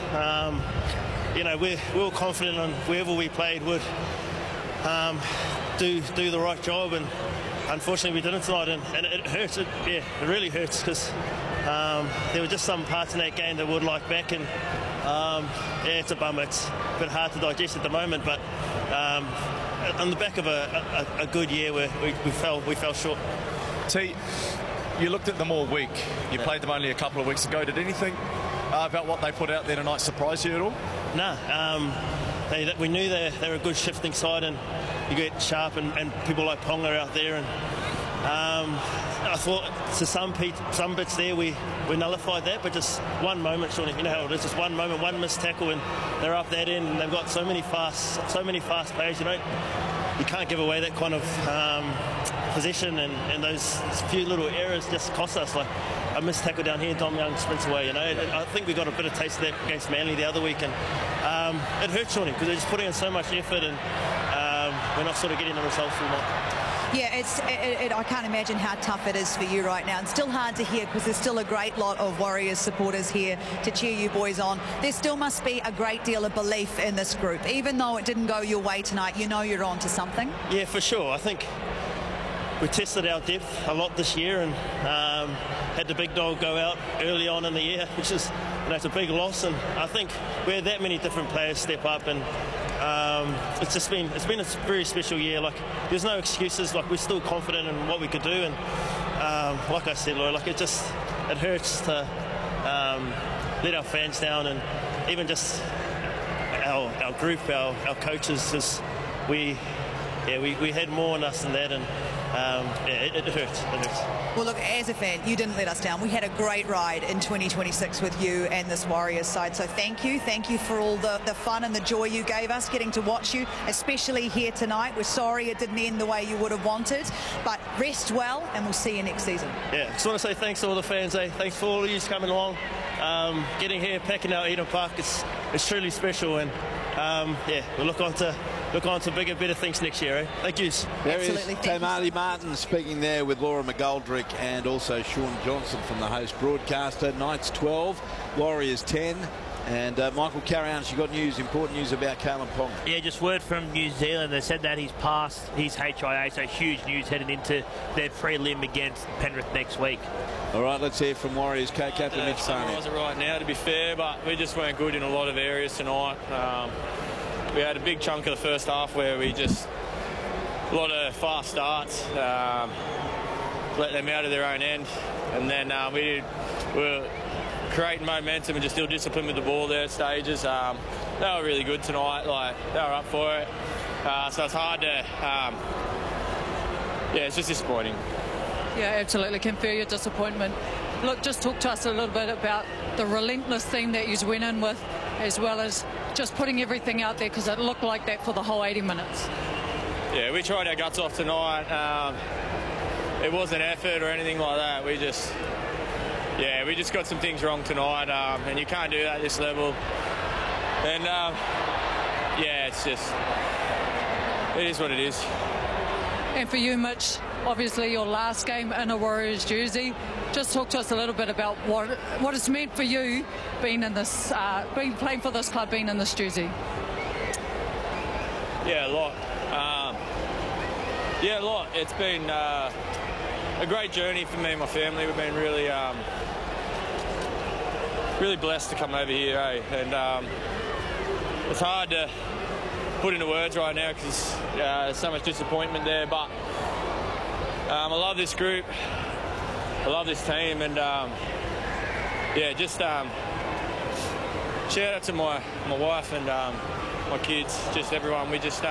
You know, we were confident on whoever we played would do the right job, and unfortunately we didn't tonight, and it hurts. It really hurts, because there were just some parts in that game that would like back, and it's a bummer. It's a bit hard to digest at the moment, but on the back of a good year where we fell short. T, you looked at them all week. You played them only a couple of weeks ago. Did anything about what they put out there tonight surprise you at all? No. We knew they were a good shifting side, and you get Sharp and people like Ponga out there, and I thought to some bits there we nullified that, but just one moment, Shawnee, you know how it is, just one moment, one missed tackle, and they're up that end, and they've got so many fast players. You can't give away that kind of possession, and those few little errors just cost us. Like a missed tackle down here, Dom Young sprints away. I think we got a bit of taste of that against Manly the other week, and it hurt, Shawnee, because they're just putting in so much effort, and we're not sort of getting the results we want. Yeah, I can't imagine how tough it is for you right now. And still hard to hear, because there's still a great lot of Warriors supporters here to cheer you boys on. There still must be a great deal of belief in this group. Even though it didn't go your way tonight, you know you're on to something. Yeah, for sure. I think we tested our depth a lot this year, and had the big dog go out early on in the year, which is, it's a big loss. And I think we had that many different players step up, and it's been a very special year. Like, there's no excuses. Like, we're still confident in what we could do, and like I said, Lloyd, like it hurts to let our fans down, and even just our group, our coaches. We had more in us than that, and it hurts. Well, look, as a fan, you didn't let us down. We had a great ride in 2026 with you and this Warriors side, so thank you. Thank you for all the fun and the joy you gave us getting to watch you, especially here tonight. We're sorry it didn't end the way you would have wanted, but rest well, and we'll see you next season. Yeah, just want to say thanks to all the fans. Thanks for all of you coming along. Getting here, packing out Eden Park, it's truly special, and we'll look on to bigger, better things next year. Thank you. There is Tamari Martin speaking there with Laura McGoldrick and also Sean Johnson from the host broadcaster. Knights 12, Warriors 10. And Michael, carry on. You got important news about Kalyn Ponga. Yeah, just word from New Zealand. They said that he's passed his HIA, so huge news heading into their prelim against Penrith next week. All right, let's hear from Warriors co-captain Mitch Barnett. Summarise it right now, to be fair, but we just weren't good in a lot of areas tonight. We had a big chunk of the first half where we just, a lot of fast starts, let them out of their own end, and then we were creating momentum and just still discipline with the ball there at stages. They were really good tonight, like they were up for it. So it's hard to, it's just disappointing. Yeah, absolutely. Can feel your disappointment. Look, just talk to us a little bit about the relentless theme that you went in with, as well as just putting everything out there, because it looked like that for the whole 80 minutes. Yeah, we tried our guts off tonight. It wasn't effort or anything like that. We just got some things wrong tonight, and you can't do that at this level. And it's just, it is what it is. And for you, Mitch, obviously your last game in a Warriors jersey. Just talk to us a little bit about what it's meant for you being in this, playing for this club, being in this jersey. Yeah, a lot. A lot. It's been a great journey for me and my family. We've been really, really blessed to come over here, and it's hard to put into words right now because there's so much disappointment there, but I love this group, I love this team, and shout out to my wife and my kids, just everyone. We just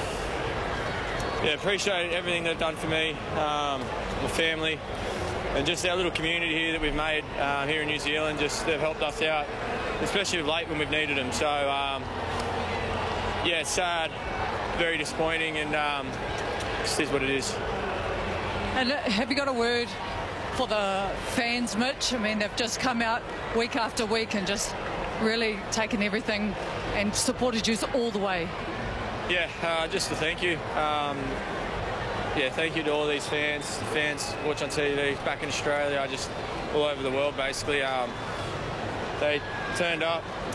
appreciate everything they've done for me, my family, and just our little community here that we've made here in New Zealand. Just they've helped us out, especially of late when we've needed them. So it's sad, very disappointing, and this is what it is. And have you got a word for the fans, Mitch? I mean, they've just come out week after week and just really taken everything and supported you all the way. Just to thank you. Thank you to all these fans watch on TV back in Australia, just all over the world basically. They turned up,